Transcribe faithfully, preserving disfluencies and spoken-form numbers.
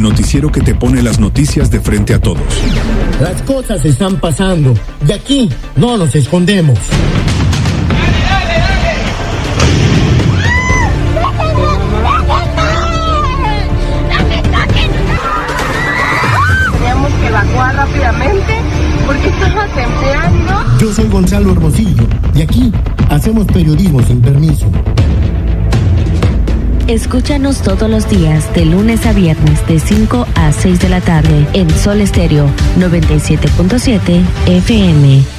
noticiero que te pone las noticias de frente a todos. Las cosas están pasando. De aquí no nos escondemos. Teníamos que evacuar rápidamente porque estaba temblando. Yo soy Gonzalo Hermosillo y aquí hacemos periodismo sin permiso. Escúchanos todos los días, de lunes a viernes, de cinco a seis de la tarde, en Sol Estéreo noventa y siete punto siete F M.